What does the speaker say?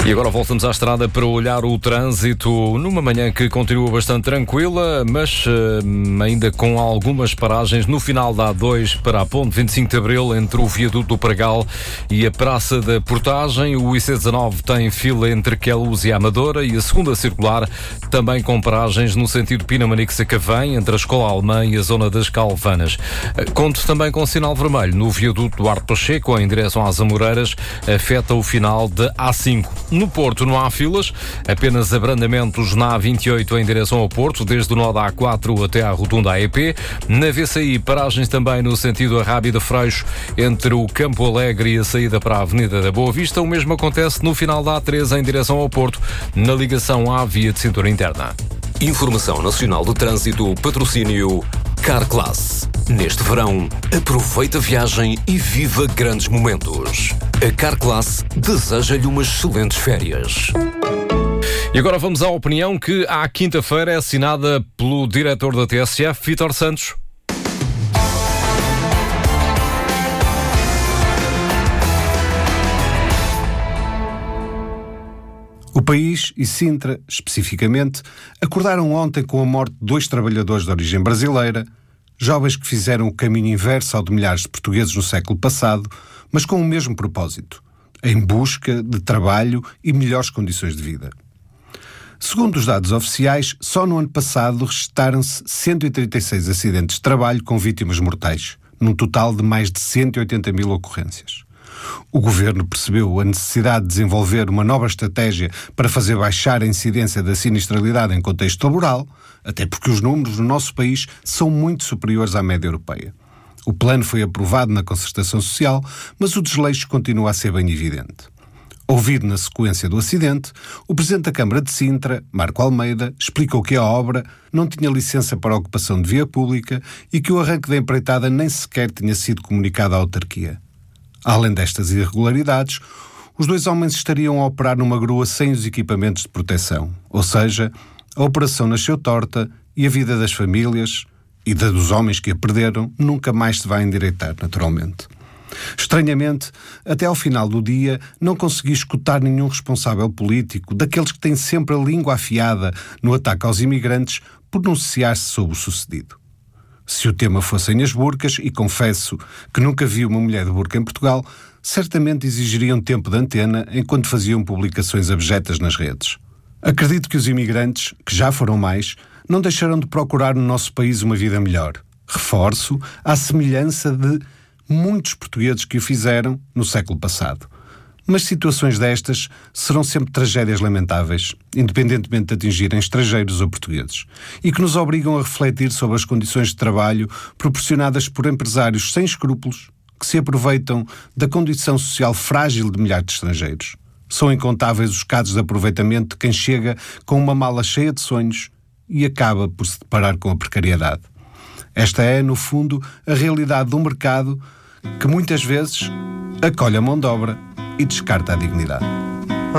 E agora voltamos à estrada para olhar o trânsito numa manhã que continua bastante tranquila, mas ainda com algumas paragens no final da A2 para a Ponte 25 de Abril, entre o Viaduto do Pragal e a Praça da Portagem. O IC19 tem fila entre Queluz e Amadora, e a segunda circular também com paragens no sentido Pinamanique-Sacavém, entre a Escola Alemã e a zona das Calvanas. Conto também com sinal vermelho no Viaduto Duarte Pacheco, em direção às Amoreiras, afeta o final de A5. No Porto não há filas, apenas abrandamentos na A28 em direção ao Porto, desde o nó da A4 até à rotunda AEP. Na VCI, paragens também no sentido Arrábida-Freixo, entre o Campo Alegre e a saída para a Avenida da Boa Vista. O mesmo acontece no final da A3 em direção ao Porto, na ligação à via de cintura interna. Informação Nacional de Trânsito, patrocínio Carclass. Neste verão, aproveita a viagem e viva grandes momentos. A Carclass deseja-lhe umas excelentes férias. E agora vamos à opinião que à quinta-feira é assinada pelo diretor da TSF, Vítor Santos. O país e Sintra, especificamente, acordaram ontem com a morte de 2 trabalhadores de origem brasileira, jovens que fizeram o caminho inverso ao de milhares de portugueses no século passado, mas com o mesmo propósito, em busca de trabalho e melhores condições de vida. Segundo os dados oficiais, só no ano passado registaram-se 136 acidentes de trabalho com vítimas mortais, num total de mais de 180 mil ocorrências. O Governo percebeu a necessidade de desenvolver uma nova estratégia para fazer baixar a incidência da sinistralidade em contexto laboral, até porque os números no nosso país são muito superiores à média europeia. O plano foi aprovado na concertação social, mas o desleixo continua a ser bem evidente. Ouvido na sequência do acidente, o Presidente da Câmara de Sintra, Marco Almeida, explicou que a obra não tinha licença para a ocupação de via pública e que o arranque da empreitada nem sequer tinha sido comunicado à autarquia. Além destas irregularidades, os 2 homens estariam a operar numa grua sem os equipamentos de proteção. Ou seja, a operação nasceu torta e a vida das famílias e da dos homens que a perderam nunca mais se vai endireitar, naturalmente. Estranhamente, até ao final do dia, não consegui escutar nenhum responsável político, daqueles que têm sempre a língua afiada no ataque aos imigrantes, pronunciar-se sobre o sucedido. Se o tema fossem as burcas, e confesso que nunca vi uma mulher de burca em Portugal, certamente exigiriam tempo de antena enquanto faziam publicações abjetas nas redes. Acredito que os imigrantes, que já foram mais, não deixaram de procurar no nosso país uma vida melhor. Reforço, à semelhança de muitos portugueses que o fizeram no século passado. Mas situações destas serão sempre tragédias lamentáveis, independentemente de atingirem estrangeiros ou portugueses, e que nos obrigam a refletir sobre as condições de trabalho proporcionadas por empresários sem escrúpulos que se aproveitam da condição social frágil de milhares de estrangeiros. São incontáveis os casos de aproveitamento de quem chega com uma mala cheia de sonhos e acaba por se deparar com a precariedade. Esta é, no fundo, a realidade de um mercado que muitas vezes acolhe a mão de obra e descarta a dignidade.